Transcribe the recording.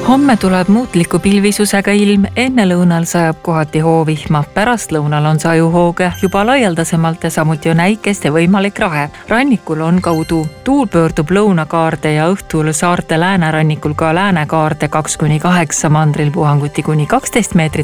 Homme tuleb muutliku pilvisusega ilm, enne lõunal sajab kohati hoovihma, pärast lõunal on sajuhooge juba laialdasemalt ja samuti on äikest ja võimalik rahe. Rannikul on ka udu. Tuul pöördub lõunakaarde ja õhtul saarte läänerannikul ka läänekaarde 2-8, mandril puhanguti kuni 12 meetrit